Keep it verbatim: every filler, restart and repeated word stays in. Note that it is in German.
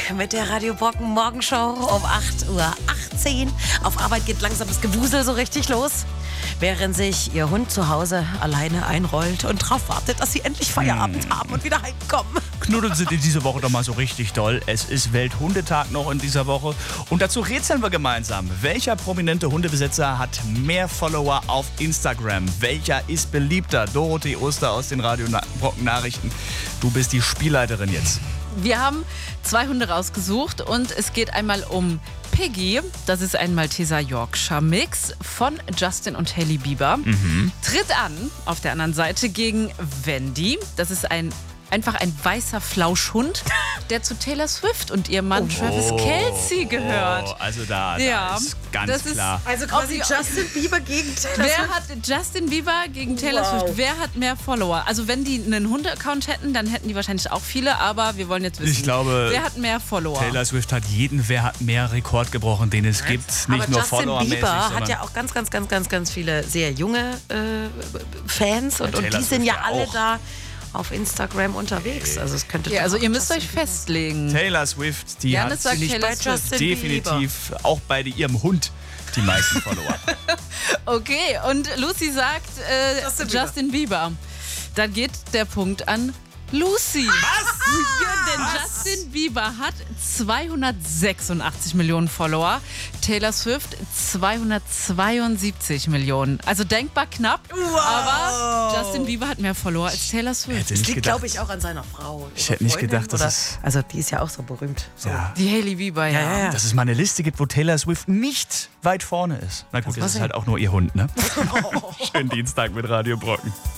mit der Radio Brocken Morgenshow um acht Uhr achtzehn. Auf Arbeit geht langsam das Gewusel so richtig los, während sich ihr Hund zu Hause alleine einrollt und drauf wartet, dass sie endlich Feierabend hm. haben und wieder heimkommen. Knuddeln sind in dieser Woche doch mal so richtig doll. Es ist Welthundetag noch in dieser Woche. Und dazu rätseln wir gemeinsam. Welcher prominente Hundebesitzer hat mehr Follower auf Instagram? Welcher ist beliebter? Dorothee Oster aus den Radio Brocken Nachrichten. Du bist die Spielleiterin jetzt. Wir haben zwei Hunde rausgesucht und es geht einmal um Piggy, das ist ein Malteser Yorkshire Mix von Justin und Hailey Bieber. Mhm. Tritt an auf der anderen Seite gegen Wendy, das ist ein einfach ein weißer Flauschhund, der zu Taylor Swift und ihrem Mann oh, Travis Kelce gehört. Oh, also da, da ja, ist ganz das klar. Ist, also quasi Justin Bieber gegen Taylor Wer Swift? hat Justin Bieber gegen Taylor wow. Swift? Wer hat mehr Follower? Also wenn die einen Hunde-Account hätten, dann hätten die wahrscheinlich auch viele, aber wir wollen jetzt wissen, ich glaube, wer hat mehr Follower? Taylor Swift hat jeden Wer hat mehr Rekord gebrochen, den es gibt. Nicht aber nur Justin Follower-mäßig, Bieber hat ja auch ganz, ganz, ganz, ganz, ganz viele sehr junge äh, Fans und, und die sind ja alle auch da auf Instagram unterwegs. Also es könnte ja, also ihr müsst euch festlegen. Taylor Swift, die Janis hat sagt nicht Taylor bei Swift. definitiv Bieber. Auch bei ihrem Hund die meisten Follower. Okay, und Lucy sagt äh, Justin Bieber. Justin Bieber. Dann geht der Punkt an Lucy. Was? Ja, denn Was? Justin Bieber hat zweihundertsechsundachtzig Millionen Follower, Taylor Swift zweihundertzweiundsiebzig Millionen. Also denkbar knapp, wow. aber Justin Bieber hat mehr Follower als Taylor Swift. Das liegt, glaube ich, auch an seiner Frau. Ich hätte nicht Freundin, gedacht, dass oder, es... Also die ist ja auch so berühmt. So. Ja. Die Hailey Bieber, ja. Ja, ja, ja. Dass es mal eine Liste gibt, wo Taylor Swift nicht weit vorne ist. Na gut, das, das ist halt auch nur ihr Hund, ne? Schönen Dienstag mit Radio Brocken.